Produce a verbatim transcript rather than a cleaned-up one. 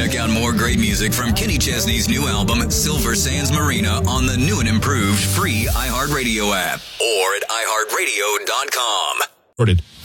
Check out more great music from Kenny Chesney's new album, Silver Sands Marina, on the new and improved free iHeartRadio app or at i heart radio dot com.